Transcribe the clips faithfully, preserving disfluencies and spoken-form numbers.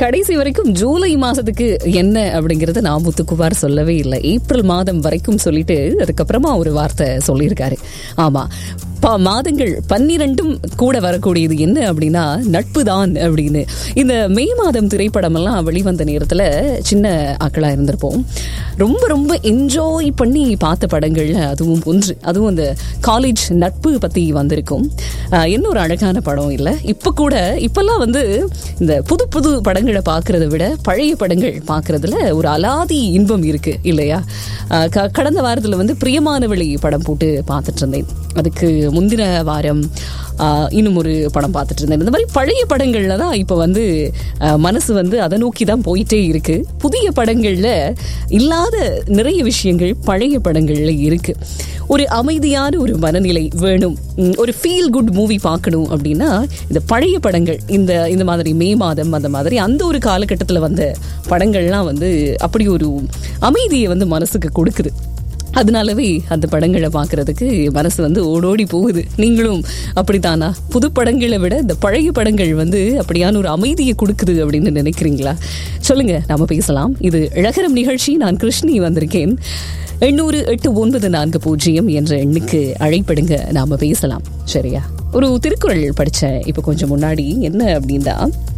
கடைசி வரைக்கும் ஜூலை மாசத்துக்கு என்ன அப்படிங்கறத நான் முத்துக்குமார் சொல்லவே இல்லை. ஏப்ரல் மாதம் வரைக்கும் சொல்லிட்டு அதுக்கப்புறமா ஒரு வார்த்தை சொல்லியிருக்காரு. ஆமா, மாதங்கள் பன்னிரண்டும் கூட வரக்கூடியது என்ன அப்படின்னா நட்பு தான் அப்படின்னு. இந்த மே மாதம் திரைப்படம் எல்லாம் வெளிவந்த நேரத்துல சின்ன ஆக்களா இருந்திருப்போம். ரொம்ப ரொம்ப என்ஜாய் பண்ணி பார்த்த படங்கள்ல அதுவும் ஒன்று. அதுவும் அந்த காலேஜ் நட்பு பத்தி வந்திருக்கும். என்ன ஒரு அழகான படம் இல்லை? இப்ப கூட இப்பெல்லாம் வந்து இந்த புது புது படங்களை பார்க்கறத விட பழைய படங்கள் பார்க்கறதுல ஒரு அலாதி இன்பம் இருக்கு இல்லையா? கடந்த வாரத்துல வந்து பிரியமானவளி படம் போட்டு பார்த்துட்டு இருந்தேன். அதுக்கு முந்தின வாரம் இன்னும் ஒரு படம் பார்த்துட்டு இருந்தேன். இந்த மாதிரி பழைய படங்கள்ல தான் இப்போ வந்து மனசு வந்து அதை நோக்கி தான் போயிட்டே இருக்கு. புதிய படங்கள்ல இல்லாத நிறைய விஷயங்கள் பழைய படங்கள்ல இருக்கு. ஒரு அமைதியான ஒரு மனநிலை வேணும், ஒரு ஃபீல் குட் மூவி பார்க்கணும் அப்படின்னா இந்த பழைய படங்கள், இந்த இந்த மாதிரி மே மாதம் அந்த மாதிரி அந்த ஒரு காலகட்டத்தில் வந்த படங்கள்லாம் வந்து அப்படி ஒரு அமைதியை வந்து மனசுக்கு கொடுக்குது. அதனாலவே அந்த படங்களை பார்க்கறதுக்கு மனசு வந்து ஓடோடி போகுது. நீங்களும் அப்படித்தானா? புது படங்களை விட இந்த பழைய படங்கள் வந்து அப்படியான ஒரு அமைதியை கொடுக்குது அப்படின்னு நினைக்கிறீங்களா? சொல்லுங்க, நாம பேசலாம். இது இளகரம் நிகழ்ச்சி. நான் கிருஷ்ணி வந்திருக்கேன். எண்ணூறு எட்டு ஒன்பது நான்கு பூஜ்ஜியம் என்ற எண்ணுக்கு அழைப்படுங்க, நாம பேசலாம். சரியா? ஒரு திருக்குறள் படிச்சேன் இப்ப கொஞ்சம் முன்னாடி. என்ன அப்படின்னா,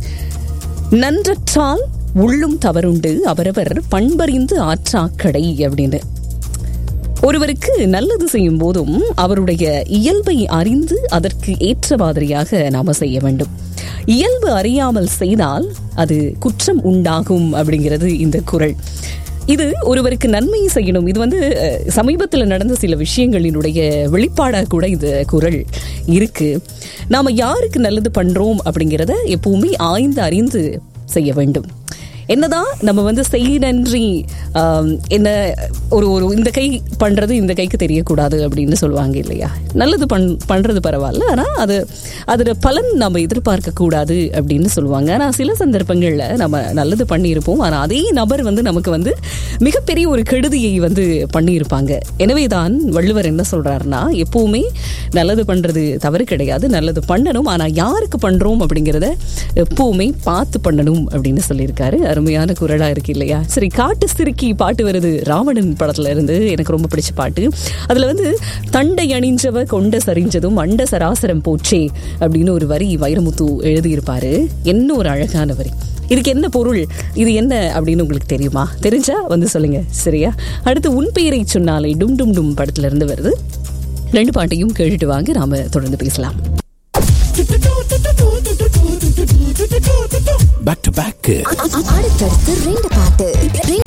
நன்றற்றால் உள்ளும் தவறுண்டு அவரவர் பண்பறிந்து ஆற்றாக்கடை அப்படின்னு. ஒருவருக்கு நல்லது செய்யும் போதும் அவருடைய இயல்பை அறிந்து அதற்கு ஏற்ற மாதிரியாக நாம செய்ய வேண்டும். இயல்பு அறியாமல் செய்தால் அது குற்றம் உண்டாகும் அப்படிங்கிறது இந்த குறள். இது ஒருவருக்கு நன்மை செய்யணும். இது வந்து சமீபத்தில் நடந்த சில விஷயங்களினுடைய வெளிப்பாடாக கூட இந்த குறள் இருக்கு. நாம யாருக்கு நல்லது பண்றோம் அப்படிங்கிறத எப்பவுமே ஆய்ந்து அறிந்து செய்ய வேண்டும். என்னதான் நம்ம வந்து செய் நன்றி என்ன ஒரு ஒரு இந்த கை பண்றது இந்த கைக்கு தெரியக்கூடாது அப்படின்னு சொல்லுவாங்க இல்லையா? நல்லது பண் பண்றது பரவாயில்ல, ஆனா அது அதோட பலன் நம்ம எதிர்பார்க்க கூடாது அப்படின்னு சொல்லுவாங்க. ஆனா சில சந்தர்ப்பங்கள்ல நம்ம நல்லது பண்ணியிருப்போம், ஆனா அதே நபர் வந்து நமக்கு வந்து மிகப்பெரிய ஒரு கெடுதியை வந்து பண்ணியிருப்பாங்க. எனவேதான் வள்ளுவர் என்ன சொல்றாருன்னா, எப்பவுமே நல்லது பண்றது தவறு கிடையாது, நல்லது பண்ணணும், ஆனா யாருக்கு பண்றோம் அப்படிங்கிறத எப்பவுமே பார்த்து பண்ணணும் அப்படின்னு சொல்லியிருக்காரு. அருமையான குரலா இருக்கு இல்லையா? சரி, காட்டு சிறுக்கி பாட்டு வருது ராவணன் படத்துல இருந்து. எனக்கு ரொம்ப பிடிச்ச பாட்டு. அதுல வந்து தண்டை அணிஞ்சவ கொண்ட சரிஞ்சதும் அண்ட சராசரம் போச்சே அப்படின்னு ஒரு வரி வைரமுத்து எழுதியிருப்பாரு. என்ன ஒரு அழகான வரி. இதுக்கு என்ன பொருள், இது என்ன அப்படின்னு உங்களுக்கு தெரியுமா? தெரிஞ்சா வந்து சொல்லுங்க. சரியா? அடுத்து உன் பெயரை சொன்னாலே டும் டும் டும் படத்துல இருந்து வருது. ரெண்டு பாட்டையும் கேட்டுட்டு வாங்க, நாம தொடர்ந்து பேசலாம். பேக் டு பேக் அடுத்தடுத்து ரெண்டு பாட்டு.